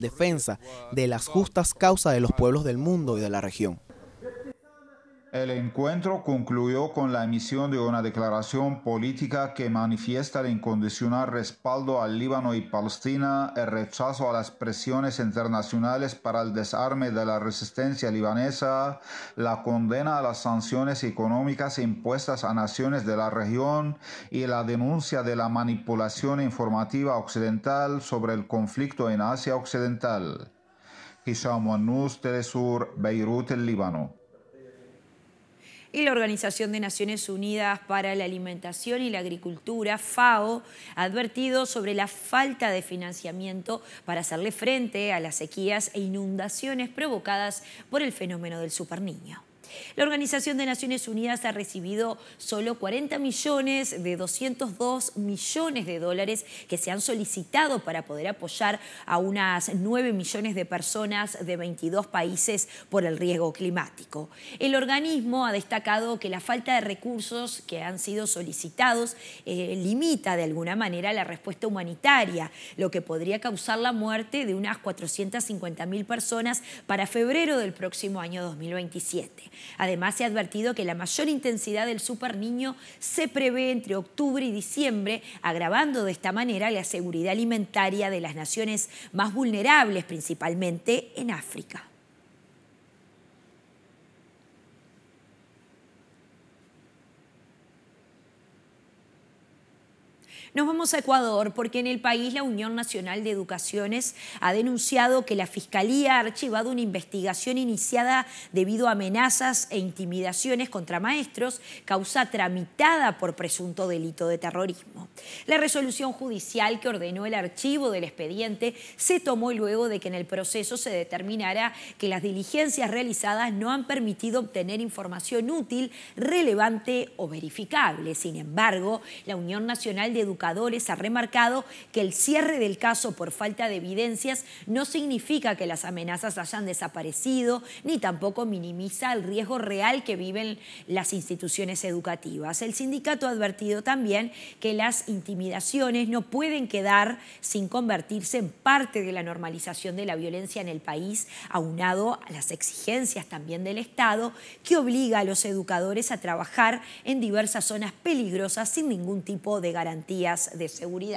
defensa de las justas causas de los pueblos del mundo y de la región. El encuentro concluyó con la emisión de una declaración política que manifiesta el incondicional respaldo al Líbano y Palestina, el rechazo a las presiones internacionales para el desarme de la resistencia libanesa, la condena a las sanciones económicas impuestas a naciones de la región y la denuncia de la manipulación informativa occidental sobre el conflicto en Asia Occidental. Hisham Wannous, Telesur, Beirut, el Líbano. Y la Organización de Naciones Unidas para la Alimentación y la Agricultura, FAO, ha advertido sobre la falta de financiamiento para hacerle frente a las sequías e inundaciones provocadas por el fenómeno del Superniño. La Organización de Naciones Unidas ha recibido solo 40 millones de 202 millones de dólares que se han solicitado para poder apoyar a unas 9 millones de personas de 22 países por el riesgo climático. El organismo ha destacado que la falta de recursos que han sido solicitados limita de alguna manera la respuesta humanitaria, lo que podría causar la muerte de unas 450.000 personas para febrero del próximo año 2027. Además, se ha advertido que la mayor intensidad del Superniño se prevé entre octubre y diciembre, agravando de esta manera la seguridad alimentaria de las naciones más vulnerables, principalmente en África. Nos vamos a Ecuador porque en el país la Unión Nacional de Educaciones ha denunciado que la Fiscalía ha archivado una investigación iniciada debido a amenazas e intimidaciones contra maestros, causa tramitada por presunto delito de terrorismo. La resolución judicial que ordenó el archivo del expediente se tomó luego de que en el proceso se determinara que las diligencias realizadas no han permitido obtener información útil, relevante o verificable. Sin embargo, la Unión Nacional de Educaciones ha remarcado que el cierre del caso por falta de evidencias no significa que las amenazas hayan desaparecido, ni tampoco minimiza el riesgo real que viven las instituciones educativas. El sindicato ha advertido también que las intimidaciones no pueden quedar sin convertirse en parte de la normalización de la violencia en el país, aunado a las exigencias también del Estado, que obliga a los educadores a trabajar en diversas zonas peligrosas sin ningún tipo de garantías de seguridad.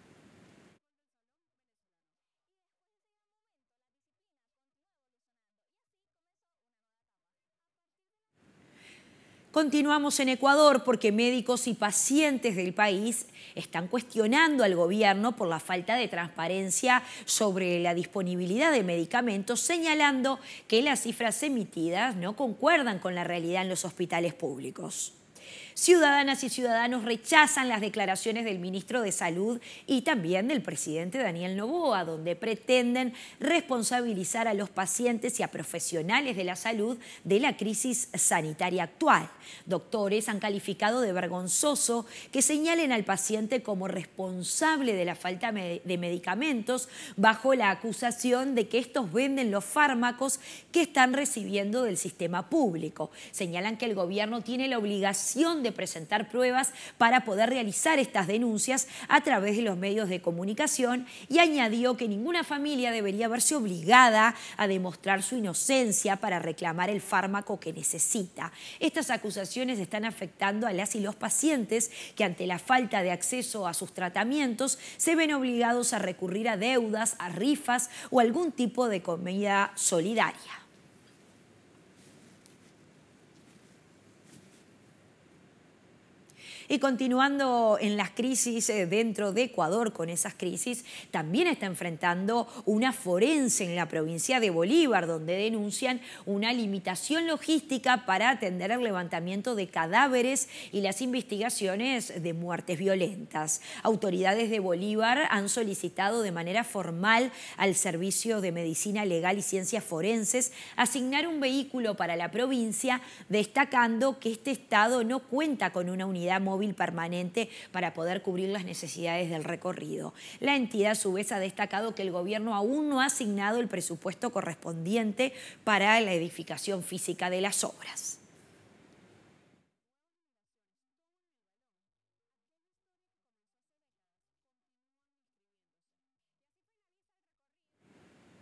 Continuamos en Ecuador porque médicos y pacientes del país están cuestionando al gobierno por la falta de transparencia sobre la disponibilidad de medicamentos, señalando que las cifras emitidas no concuerdan con la realidad en los hospitales públicos. Ciudadanas y ciudadanos rechazan las declaraciones del ministro de Salud y también del presidente Daniel Noboa, donde pretenden responsabilizar a los pacientes y a profesionales de la salud de la crisis sanitaria actual. Doctores han calificado de vergonzoso que señalen al paciente como responsable de la falta de medicamentos bajo la acusación de que estos venden los fármacos que están recibiendo del sistema público. Señalan que el gobierno tiene la obligación de presentar pruebas para poder realizar estas denuncias a través de los medios de comunicación y añadió que ninguna familia debería verse obligada a demostrar su inocencia para reclamar el fármaco que necesita. Estas acusaciones están afectando a las y los pacientes que ante la falta de acceso a sus tratamientos se ven obligados a recurrir a deudas, a rifas o algún tipo de comida solidaria. Y continuando en las crisis dentro de Ecuador, con esas crisis, también está enfrentando una forense en la provincia de Bolívar, donde denuncian una limitación logística para atender el levantamiento de cadáveres y las investigaciones de muertes violentas. Autoridades de Bolívar han solicitado de manera formal al Servicio de Medicina Legal y Ciencias Forenses asignar un vehículo para la provincia, destacando que este estado no cuenta con una unidad móvil permanente para poder cubrir las necesidades del recorrido. La entidad a su vez ha destacado que el gobierno aún no ha asignado el presupuesto correspondiente para la edificación física de las obras.